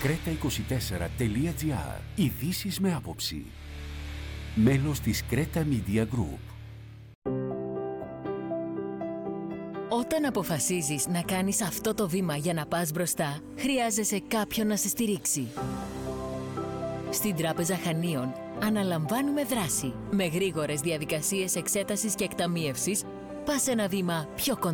creta24.gr. Ειδήσεις με άποψη. Μέλος της Creta Media Group. Όταν αποφασίζεις να κάνεις αυτό το βήμα για να πας μπροστά, χρειάζεσαι κάποιον να σε στηρίξει. Στην Τράπεζα Χανίων αναλαμβάνουμε δράση. Με γρήγορες διαδικασίες εξέτασης και εκταμίευσης, πας ένα βήμα πιο κοντά.